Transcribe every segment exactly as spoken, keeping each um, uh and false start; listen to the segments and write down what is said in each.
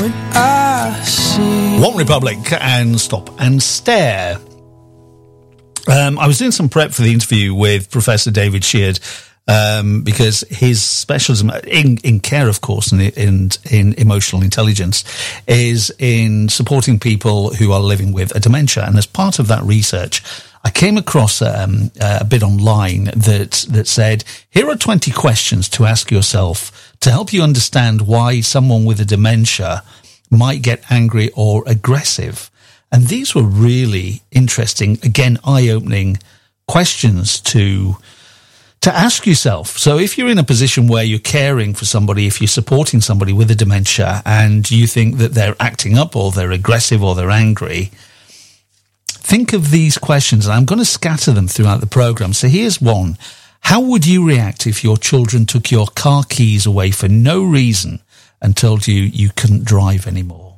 One Republic and Stop and Stare. Um, I was doing some prep for the interview with Professor David Sheard um, because his specialism in, in care, of course, and in, in emotional intelligence is in supporting people who are living with a dementia. And as part of that research, I came across um, a bit online that that said, here are twenty questions to ask yourself to help you understand why someone with a dementia might get angry or aggressive. And these were really interesting, again, eye-opening questions to to ask yourself. So if you're in a position where you're caring for somebody, if you're supporting somebody with a dementia and you think that they're acting up or they're aggressive or they're angry, think of these questions, and I'm going to scatter them throughout the program. So here's one. How would you react if your children took your car keys away for no reason and told you you couldn't drive anymore?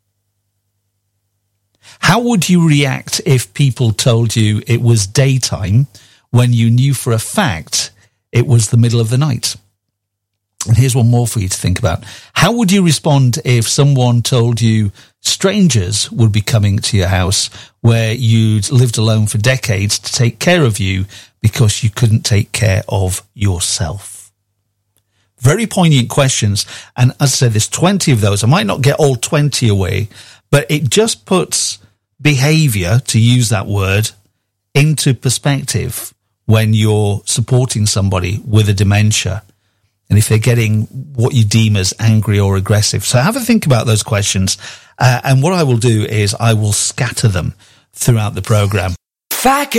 How would you react if people told you it was daytime when you knew for a fact it was the middle of the night? And here's one more for you to think about. How would you respond if someone told you strangers would be coming to your house where you'd lived alone for decades to take care of you because you couldn't take care of yourself? Very poignant questions. And as I said, there's twenty of those. I might not get all twenty away, but it just puts behavior, to use that word, into perspective when you're supporting somebody with a dementia. And if they're getting what you deem as angry or aggressive. So have a think about those questions. Uh, and what I will do is I will scatter them throughout the program. Fact